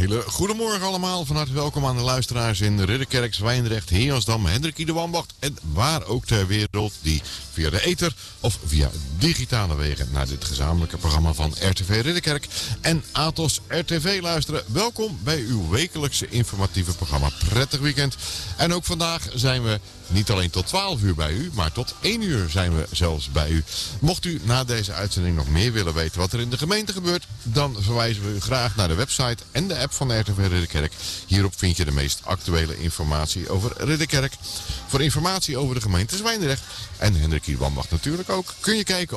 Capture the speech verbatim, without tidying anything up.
hele goedemorgen allemaal. Van harte welkom aan de luisteraars in Ridderkerk, Zwijndrecht, Heersdam, Hendrik Ieder Wambacht en waar ook ter wereld die via de ether of via digitale wegen naar dit gezamenlijke programma van R T V Ridderkerk en Atos R T V luisteren. Welkom bij uw wekelijkse informatieve programma. Prettig weekend. En ook vandaag zijn we niet alleen tot twaalf uur bij u, maar tot één uur zijn we zelfs bij u. Mocht u na deze uitzending nog meer willen weten wat er in de gemeente gebeurt, dan verwijzen we u graag naar de website en de app van R T V Ridderkerk. Hierop vind je de meest actuele informatie over Ridderkerk. Voor informatie over de gemeente Zwijndrecht en Hendrik Ieder Wambacht natuurlijk ook, kun je kijken